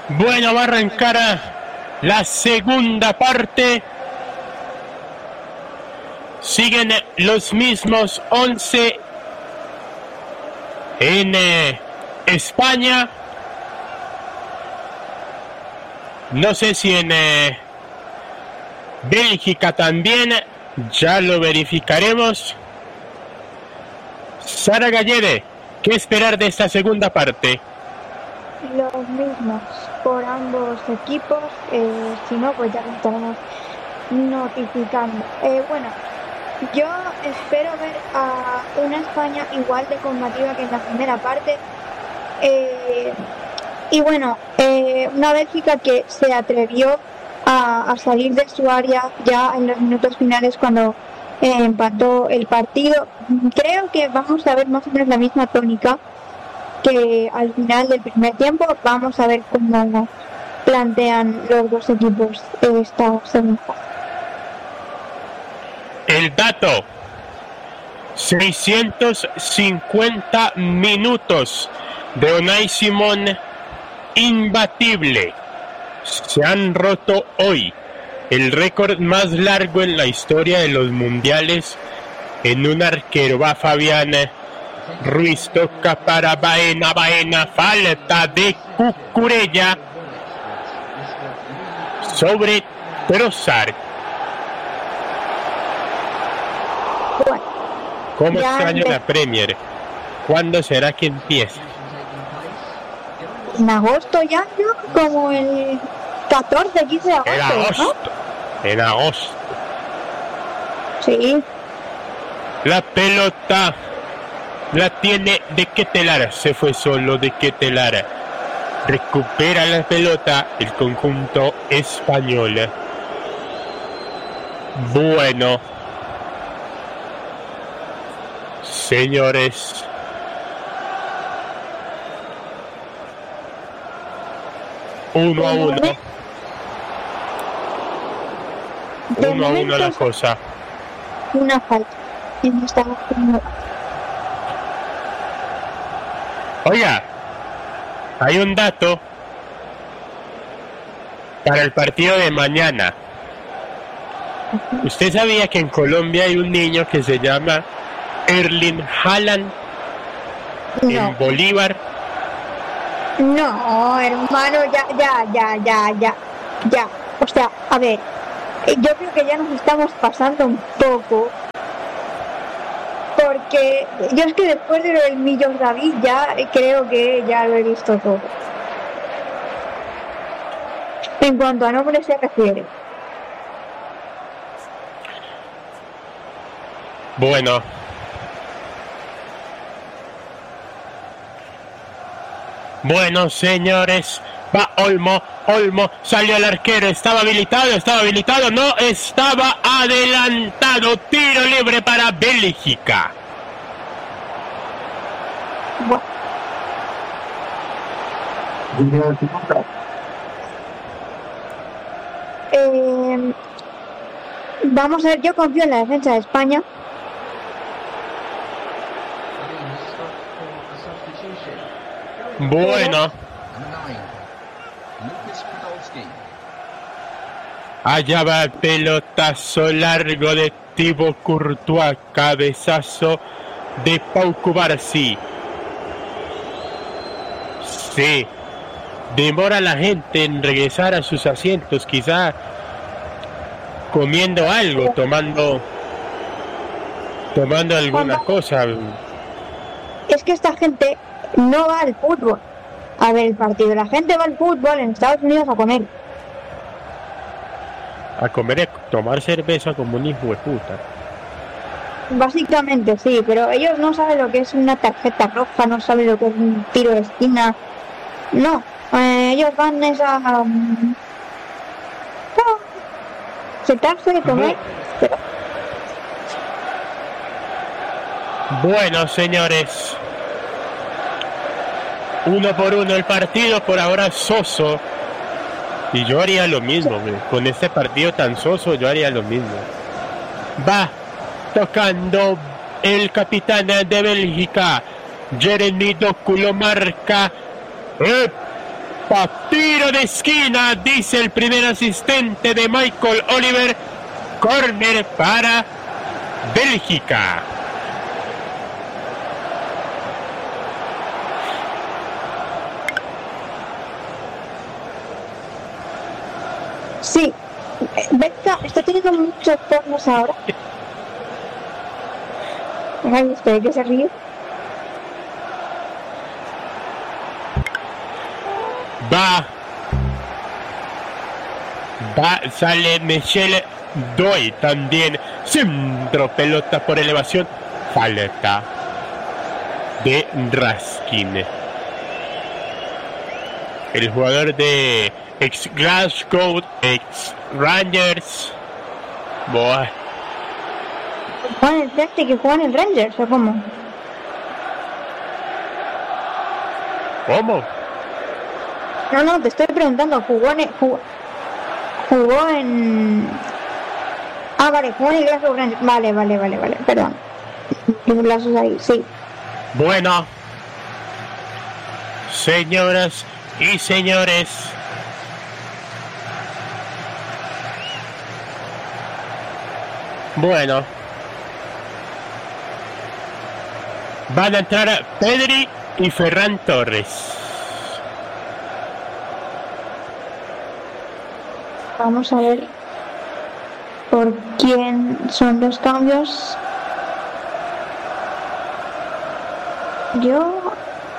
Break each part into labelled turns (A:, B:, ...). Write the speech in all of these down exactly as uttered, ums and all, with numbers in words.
A: Bueno, va a arrancar la segunda parte. Siguen los mismos once en eh, España. No sé si en eh, Bélgica también. Ya lo verificaremos. Sara Gallede, ¿qué esperar de esta segunda parte?
B: Los mismos por ambos equipos, eh, si no pues ya lo estaremos notificando. Eh, bueno, yo espero ver a una España igual de combativa que en la primera parte, eh, y bueno, eh, una Bélgica que se atrevió a, a salir de su área ya en los minutos finales cuando eh, empató el partido. Creo que vamos a ver más o menos la misma tónica que al final del primer tiempo. Vamos a ver cómo plantean los dos equipos esta segunda fase.
A: El dato: seiscientos cincuenta minutos de Unai Simón, imbatible. Se han roto hoy el récord más largo en la historia de los mundiales en un arquero. Va Fabián Ruiz, toca para Baena, Baena, falta de Cucurella sobre Trossard.
B: Bueno,
A: ¿Cómo
B: ya
A: extraño
B: empe-
A: la Premier? ¿Cuándo será que empieza?
B: en agosto ya, ¿no? Como el catorce, quince de agosto,
A: En agosto. En agosto.
B: ¿no? Sí.
A: La pelota la tiene de Ketelar. Se fue solo de Ketelar. Recupera la pelota el conjunto español. Bueno, señores, uno a uno.
B: De
A: Uno a uno la
B: momento,
A: cosa.
B: una falta en esta segunda fase.
A: Oiga, hay un dato para el partido de mañana. ¿Usted sabía que en Colombia hay un niño que se llama Erling Haaland en
B: No,
A: Bolívar?
B: no, hermano, ya, ya, ya, ya, ya, ya. O sea, a ver, eh, yo creo que ya nos estamos pasando un poco. Porque yo es que después de lo del Millos David ya eh, creo que ya lo he visto todo. En cuanto a nombre se refiere.
A: Bueno, bueno, señores, va Olmo, Olmo, salió el arquero, estaba habilitado, estaba habilitado, no, estaba adelantado, tiro libre para Bélgica.
B: Bueno, eh, vamos a ver, yo confío en la defensa de España.
A: Bueno, allá va el pelotazo largo de Thibaut Courtois, cabezazo de Pau Cubarsí. Sí, demora la gente en regresar a sus asientos, quizá comiendo algo, tomando tomando alguna cosa.
B: Es que esta gente no va al fútbol a ver el partido. La gente va al fútbol en Estados Unidos a comer.
A: A comer, a tomar cerveza como un hijo de puta.
B: Básicamente sí, pero ellos no saben lo que es una tarjeta roja, no saben lo que es un tiro de esquina. No, eh, ellos van esa um, sentarse y comer. Pero
A: Bueno, señores, uno por uno el partido, por ahora soso. Y yo haría lo mismo, güey. Con este partido tan soso yo haría lo mismo. Va tocando el capitán de Bélgica, Jeremy Doku, lo marca. ¡Eh! Pa tiro de esquina, dice el primer asistente de Michael Oliver. Corner para Bélgica.
B: Sí, Bélgica está teniendo muchos turnos ahora. Ay, espera, que se ríe.
A: Va. Va, sale Michel Doy también. Centro, pelota por elevación. Falta de Raskin. El jugador de ex Glasgow, ex Rangers. Boah.
B: ¿Juegan el Celtic que juegan el Rangers o cómo?
A: ¿Cómo?
B: No, no, te estoy preguntando. ¿Jugó en... Jugó, jugó en... Ah, vale, jugó en el Glasgow Rangers. Vale, vale, vale, vale, perdón. Los lazos ahí, sí.
A: Bueno. Señoras y señores. Bueno. Van a entrar Pedri y Ferran Torres.
B: Vamos a ver por quién son los cambios. Yo...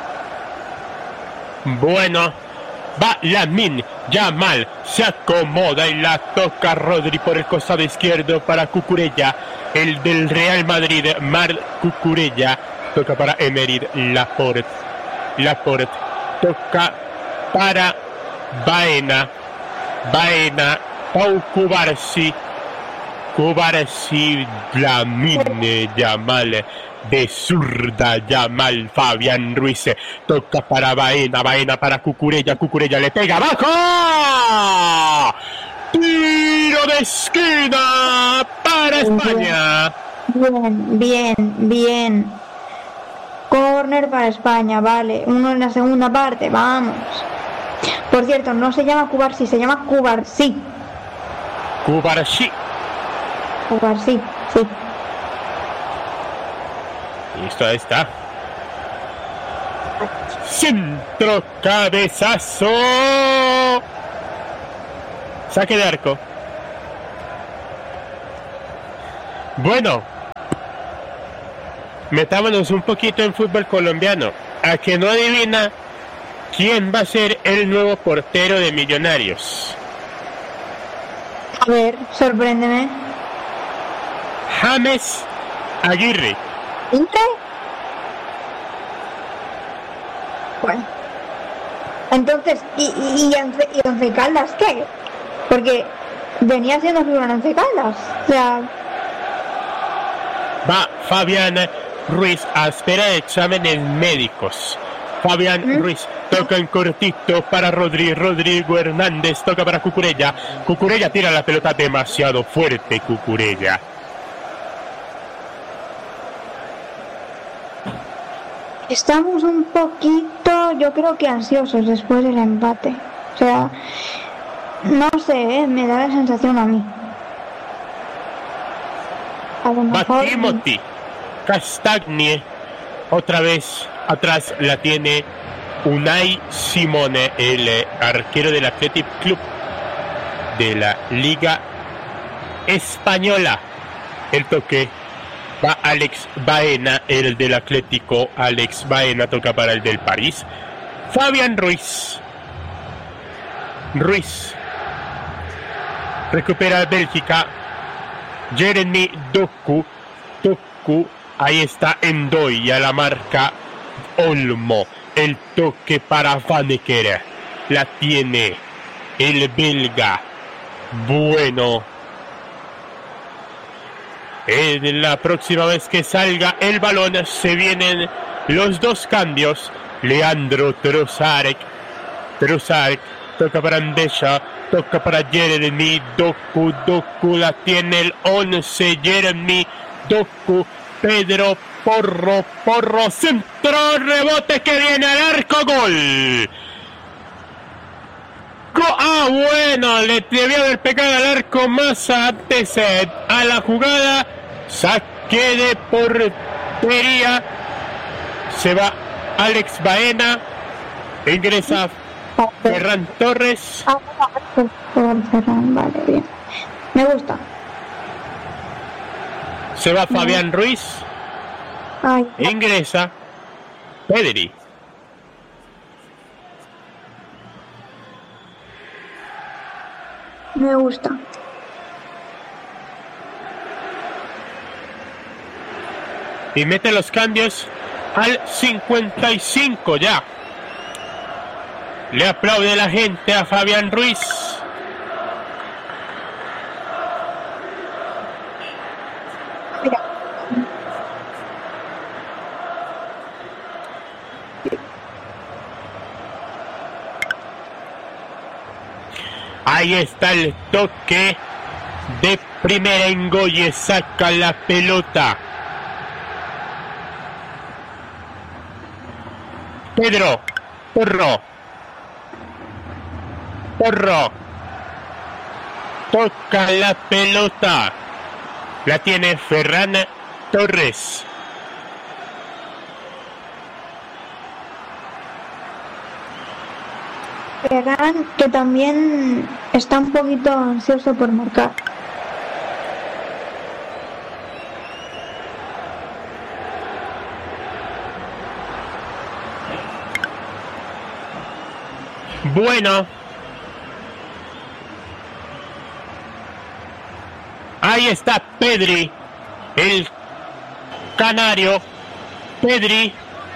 A: Bueno, va Lamine Yamal, se acomoda y la toca Rodri por el costado izquierdo para Cucurella, el del Real Madrid, Marc Cucurella, toca para Emerick Laporte, Laporte, toca para Baena, Baena, Pau Cubarsí, Cubarsí, Lamine Yamal, de zurda, Yamal, Fabián Ruiz, toca para Baena, Baena para Cucurella, Cucurella le pega abajo, tiro de esquina para España.
B: Bien, bien, bien. Corner para España, vale. Uno en la segunda parte, vamos. Por cierto, no se llama Cubarsí, se llama Cubarsí.
A: Cubarsí.
B: Cubarsí, sí.
A: Listo, ahí está. Centro, cabezazo. Saque de arco. Bueno, metámonos un poquito en fútbol colombiano. A que no adivina quién va a ser el nuevo portero de Millonarios.
B: A ver, sorpréndeme.
A: James Aguirre.
B: ¿Intre? Bueno. Entonces, ¿y, y, y, once, y Once Caldas qué? Porque venía siendo figura en Once Caldas. O sea...
A: Va Fabián Ruiz a espera de exámenes médicos. Fabián ¿Mm? Ruiz toca en cortito para Rodri, Rodrigo Hernández toca para Cucurella. Cucurella tira la pelota demasiado fuerte, Cucurella.
B: Estamos un poquito, yo creo que ansiosos después del empate. O sea, no sé, ¿eh? Me da la sensación a mí. A lo mejor...
A: Va Timothy Castagne, otra vez atrás la tiene Unai Simone, el eh, arquero del Athletic Club de la Liga Española. El toque va Alex Baena, el del Atlético. Alex Baena toca para el del París. Fabián Ruiz. Ruiz. Recupera Bélgica. Jeremy Doku. Doku. Ahí está Ndoye a la marca Olmo. El toque para Vaneker. La tiene el belga. Bueno. En la próxima vez que salga el balón se vienen los dos cambios. Leandro Trossard. Trossard toca para Andesha. Toca para Jeremy Doku. Doku la tiene el once. Jeremy Doku. Pedro Porro. Porro. Centro. Rebote que viene al arco. Gol. Ah, bueno, le debió haber pegado al arco más antes eh, a la jugada. Saque de portería. Se va Alex Baena. Ingresa Ferran Torres.
B: Ah, por Ferran, vale, bien. Me gusta.
A: Se va Fabián Ruiz.
B: Ay,
A: Ingresa Pedri.
B: me gusta.
A: Y mete los cambios al cincuenta y cinco ya. Le aplaude la gente a Fabián Ruiz.
B: Mira.
A: Ahí está el toque de primera. Ngoye saca la pelota. Pedro Porro. Porro. Toca la pelota. La tiene Ferran Torres.
B: Ferran, que también está un poquito ansioso por marcar.
A: Bueno. Ahí está Pedri, el canario. Pedri.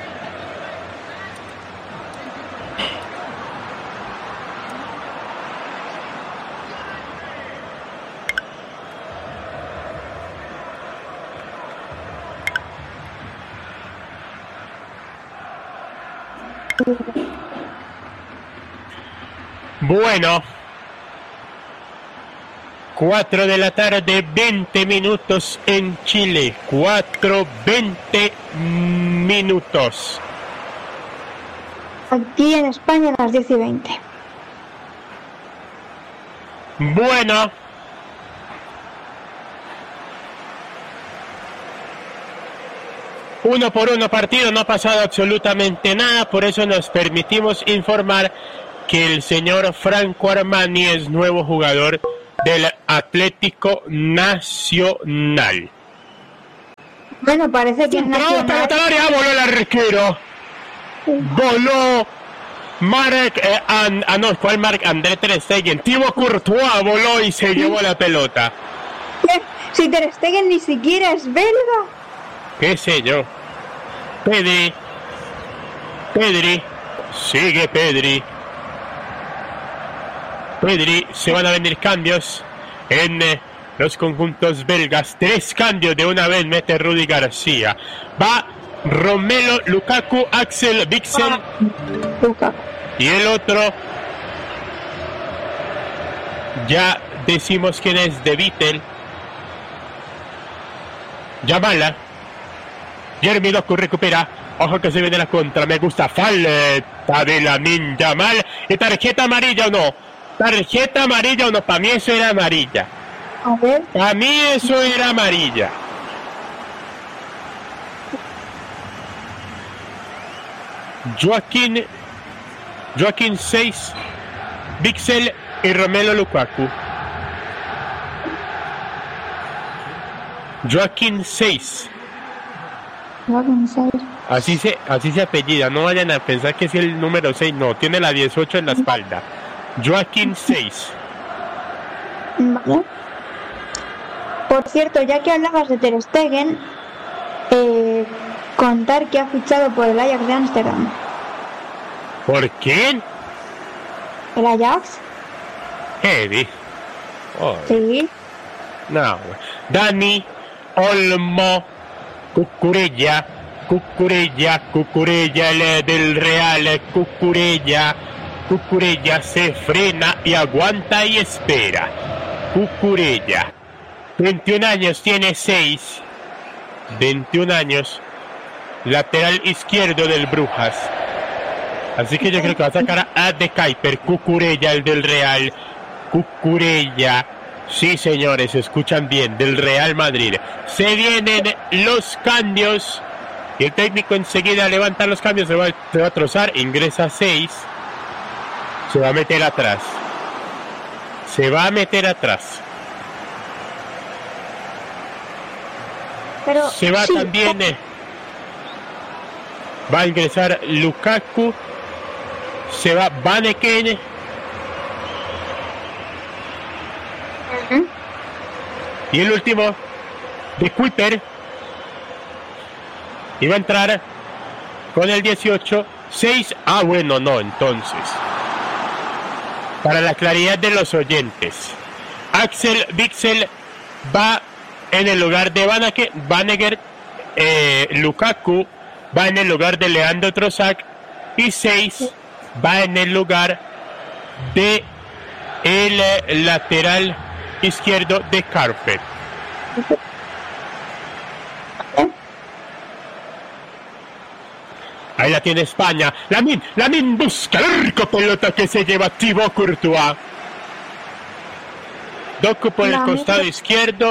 A: Bueno, cuatro de la tarde, veinte minutos en Chile. cuatro, veinte minutos.
B: Aquí en España a las diez y veinte.
A: Bueno. Uno por uno partido, no ha pasado absolutamente nada, por eso nos permitimos informar que el señor Franco Armani es nuevo jugador del Atlético Nacional.
B: Bueno, parece que es
A: Nacional. No, voló el arquero. Voló Marc, eh, and, ah no, ¿cuál Marc? André Ter Stegen. Thibaut Courtois voló y se llevó la pelota.
B: ¿Qué? Si Ter Stegen ni siquiera es belga.
A: ¿Qué sé yo? Pedri. Pedri. Sigue Pedri. Pedri, se van a venir cambios en eh, los conjuntos belgas. Tres cambios de una vez mete Rudy García. Va Romelu Lukaku, Axel Witsel
B: Ah,
A: y el otro ya decimos quién es, de Vittel. Yamala. Jeremy Doku recupera. Ojo que se viene la contra. Me gusta. Falta de Lamine Yamal. ¿Y tarjeta amarilla o no? Tarjeta amarilla o no. Para mí eso era amarilla.
B: A ver.
A: Para mí eso era amarilla. Joaquín. Joaquín seis. Witsel y Romelu Lukaku. Joaquín seis. Así se, así se apellida, no vayan a pensar que es el número seis, no, tiene la dieciocho en la espalda. Joaquín seis.
B: Vale. Por cierto, ya que hablabas de Ter Stegen, eh, contar que ha fichado por el Ajax de Ámsterdam.
A: ¿Por quién?
B: ¿El Ajax?
A: Eddie. Oh,
B: Sí.
A: no. Dani Olmo. Cucurella, Cucurella, Cucurella el del Real, Cucurella, Cucurella se frena y aguanta y espera. Cucurella, veintiún años, tiene seis, veintiún años, lateral izquierdo del Brujas. Así que yo creo que va a sacar a De Kuyper. Cucurella, el del Real. Cucurella. Sí, señores, escuchan bien, del Real Madrid. Se vienen los cambios. Y el técnico enseguida levanta los cambios. Se va, se va a trozar. Ingresa seis. Se va a meter atrás. Se va a meter atrás.
B: Pero,
A: se va
B: sí,
A: también. Eh, va a ingresar Lukaku. Se va Vanneken.
B: Uh-huh.
A: Y el último, De Kuyper. Iba a entrar con el dieciocho. seis. Ah, bueno, no, entonces. Para la claridad de los oyentes. Axel Witsel va en el lugar de Vanneken. Vanneken. Eh, Lukaku va en el lugar de Leandro Trossard. Y seis va en el lugar de el lateral izquierdo de Kuyper. Ahí la tiene España. Lamine, Lamine busca el arco, pelota que se lleva Thibaut Courtois. Doku por el costado izquierdo.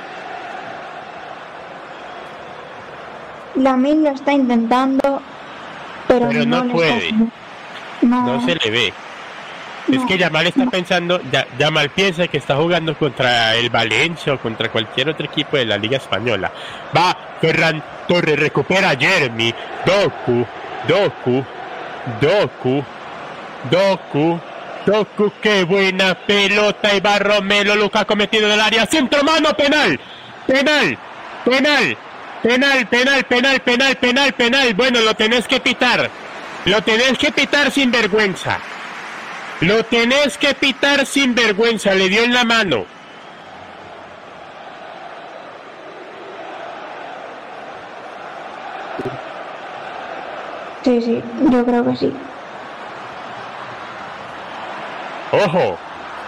B: Lamine lo está intentando, pero,
A: pero no, no puede. Está... No. no se le ve. No, es que Yamal está no. pensando, Yamal piensa que está jugando contra el Valencia o contra cualquier otro equipo de la Liga Española. Va Ferran Torres, recupera a Jeremy. Doku, Doku, Doku, Doku, Doku, qué buena pelota. Y va Romelu Lukaku metido en el área. Centro, mano, penal, penal, penal, penal, penal, penal, penal, penal, penal. Bueno, lo tenés que pitar, lo tenés que pitar sin vergüenza. Lo tenés que pitar sin vergüenza, le dio en la mano.
B: Sí, sí, yo creo que sí.
A: Ojo,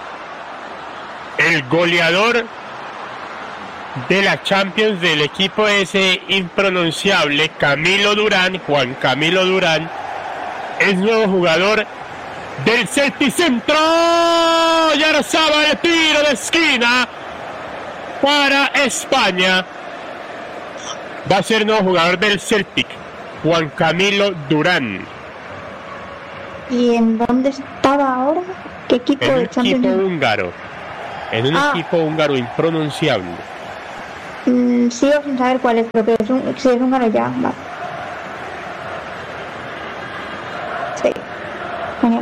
A: el goleador de la Champions del equipo ese impronunciable, Camilo Durán, Juan Camilo Durán, es nuevo jugador del Celtic. Centro, y ahora Saba, el tiro de esquina para España. Va a ser nuevo jugador del Celtic, Juan Camilo Durán.
B: ¿Y en dónde estaba ahora? ¿Qué equipo
A: en
B: de
A: un
B: Champions?
A: equipo húngaro, en un ah. equipo húngaro impronunciable.
B: Mm, sigo sin saber cuál es, pero que es un, si es húngaro ya, vale. Sí, genial.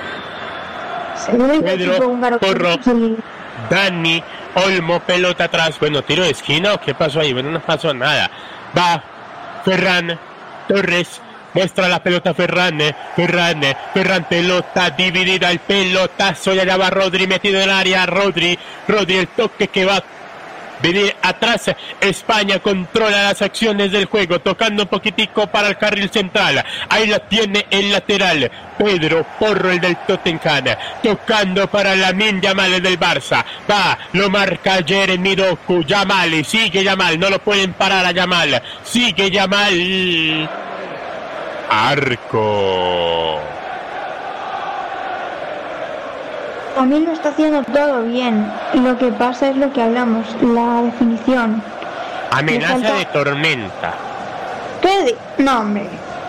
A: Pedro Porro, Dani Olmo, pelota atrás. Bueno, tiro de esquina o qué pasó ahí. Bueno, no pasó nada. Va Ferran Torres, muestra la pelota Ferran, Ferran, Ferran, pelota dividida, el pelotazo, y allá va Rodri metido en el área. Rodri, Rodri, el toque que va a venir atrás. España controla las acciones del juego, tocando un poquitico para el carril central. Ahí la tiene el lateral Pedro Porro, el del Tottenham, tocando para Lamine Yamal, el del Barça. Va, lo marca Jeremy Doku. Yamal, y sigue Yamal, no lo pueden parar a Yamal. Sigue Yamal. Arco.
B: También lo está haciendo todo bien. Lo que pasa es lo que hablamos, la definición.
A: Amenaza falta... de tormenta.
B: ¿Qué? No, hombre.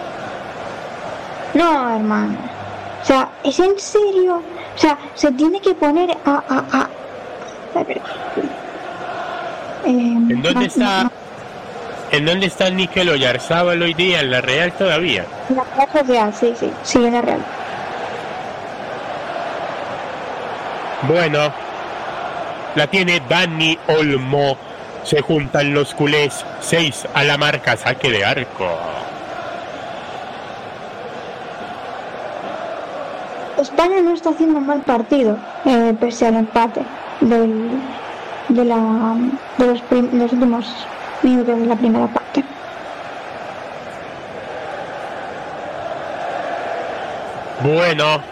B: No, hermano. O sea, ¿es en serio? O sea, se tiene que poner a... a, a... Eh,
A: ¿En dónde no, está? No. ¿En dónde está Mikel Oyarzábal hoy día? ¿En la Real todavía?
B: En la Real Social, sí, sí. Sí, en la Real.
A: Bueno, la tiene Dani Olmo. Se juntan los culés. Seis a la marca, saque de arco.
B: España no está haciendo un mal partido, eh, pese al empate del, de, la, de, los prim, de los últimos minutos de la primera parte.
A: Bueno,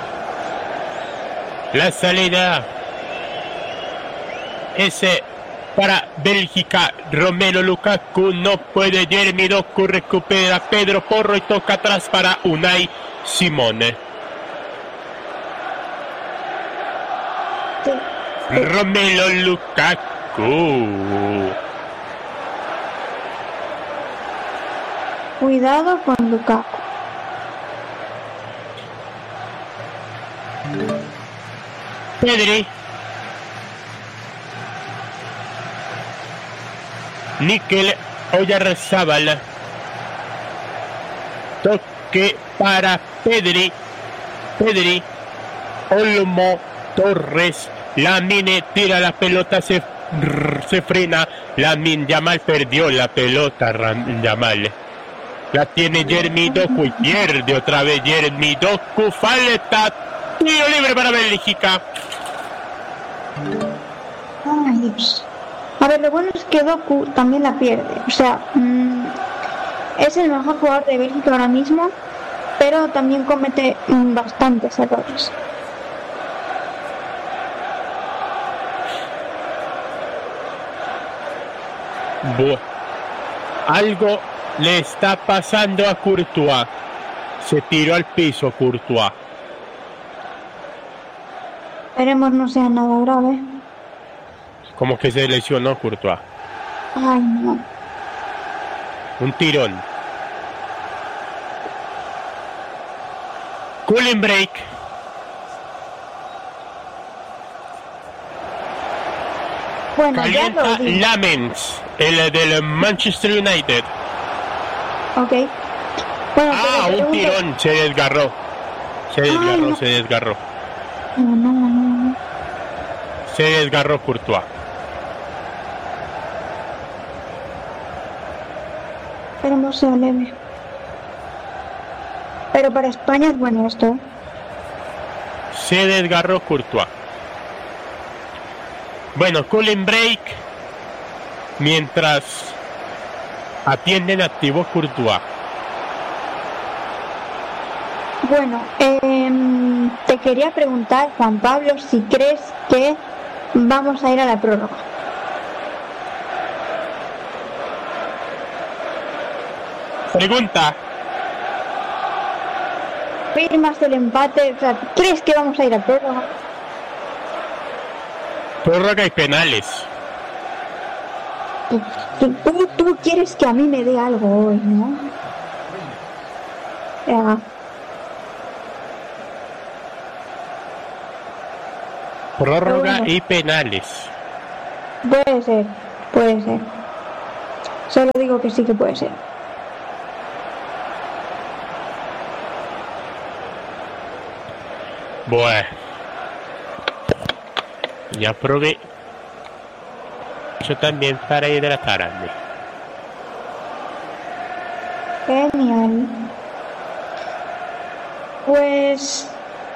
A: la salida es para Bélgica. Romelu Lukaku no puede. Jeremy Doku recupera Pedro Porro y toca atrás para Unai Simón.
B: Sí.
A: Romelu Lukaku.
B: Cuidado con Lukaku.
A: Pedri. Níquel Oyarzábal. Toque para Pedri. Pedri. Olmo. Torres. Lamine tira la pelota, se, se frena. Lamine Yamal perdió la pelota. Ram, Yamal. La tiene Jeremy Doku y pierde otra vez Jeremy Doku. Falta. Tiro libre para Bélgica.
B: Ay, Dios. A ver, lo bueno es que Doku también la pierde. O sea, mmm, es el mejor jugador de Bélgica ahora mismo, pero también comete mmm, bastantes errores.
A: Buah. Algo le está pasando a Courtois. Se tiró al piso Courtois.
B: Esperemos no sea nada grave.
A: Como que se lesionó Courtois.
B: Ay, no.
A: Un tirón. Cooling break.
B: Bueno,
A: Calienta
B: ya lo vi.
A: Lamens, el del Manchester United.
B: Ok. Bueno,
A: Ah,
B: pero
A: un
B: pregunto...
A: tirón, se desgarró. Se desgarró,
B: Ay, no.
A: se desgarró.
B: No, no, no, no.
A: Se desgarró Courtois.
B: Esperemos sea leve. Pero para España es bueno esto, ¿eh?
A: Se desgarró Courtois. Bueno, cooling break. Mientras atienden activo Courtois.
B: Bueno, eh, te quería preguntar, Juan Pablo, si crees que vamos a ir a la prórroga.
A: Pregunta.
B: ¿Firmas el empate? O sea, ¿crees que vamos a ir a prórroga?
A: Prórroga y penales.
B: Tú, tú, tú quieres que a mí me dé algo hoy, ¿no? Ya.
A: Prórroga
B: bueno.
A: y penales.
B: Puede ser, puede ser. Solo digo que sí que puede ser.
A: Bueno. Ya probé. Yo también para hidratarme.
B: Genial. Pues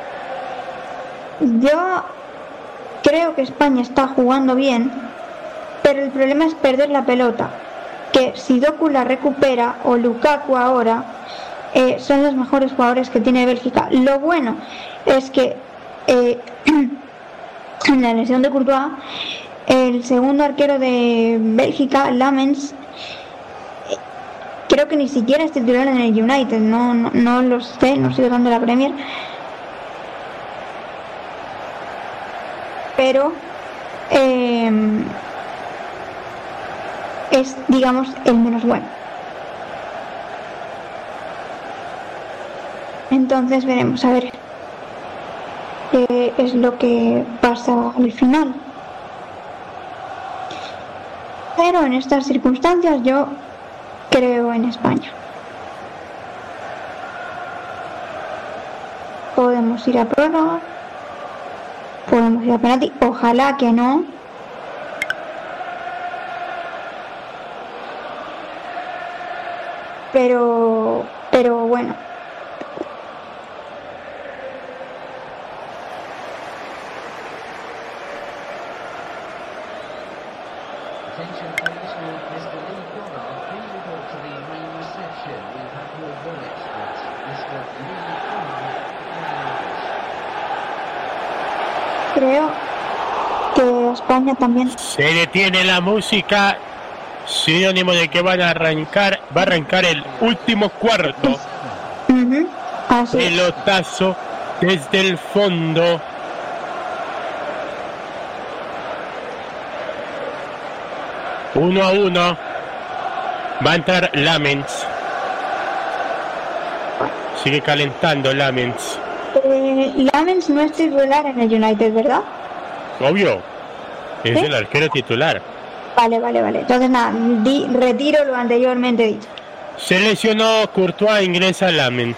B: yo creo que España está jugando bien, pero el problema es perder la pelota. Que si Doku la recupera o Lukaku ahora, eh, son los mejores jugadores que tiene Bélgica. Lo bueno es que eh, en la lesión de Courtois, el segundo arquero de Bélgica, Lamens, eh, creo que ni siquiera es titular en el United, no, no, no lo sé, no estoy dando la Premier, pero eh, es, digamos, el menos bueno. Entonces veremos a ver qué es lo que pasa al final. Pero en estas circunstancias yo creo en España. Podemos ir a prórroga, podemos ir a penalti, ojalá que no. Pero, pero bueno.
C: Attention please, will Mister Lee Connor please report to the main reception. We have your voice with Mister Lee Connor.
B: Creo que España también.
A: Se detiene la música, sinónimo de que van a arrancar, va a arrancar el último cuarto.
B: Uh-huh. Así es.
A: Pelotazo desde el fondo. Uno a uno. Va a entrar Lamens. Sigue calentando Lamens.
B: Eh, Lamens no es titular en el United, ¿verdad?
A: Obvio. Es
B: ¿Sí?
A: el arquero titular.
B: Vale, vale, vale. Entonces nada, di, retiro lo anteriormente dicho.
A: Se lesionó Courtois, ingresa Lamens.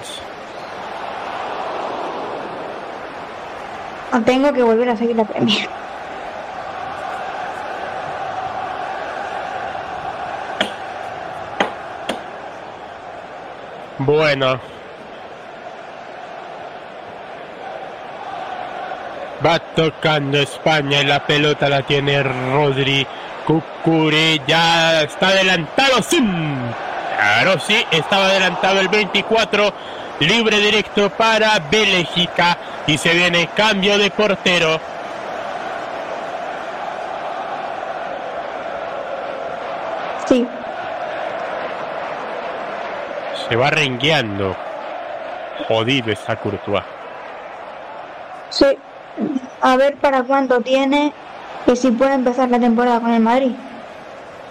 B: Tengo que volver a seguir la Premier.
A: Bueno. Va tocando España y la pelota la tiene Rodri. Cucurella está adelantado. ¡Sí! Claro, sí, estaba adelantado el veinticuatro. Libre directo para Bélgica. Y se viene cambio de portero.
B: Sí.
A: Se va rengueando. Jodido está Courtois.
B: Sí. A ver para cuánto tiene y si puede empezar la temporada con el Madrid.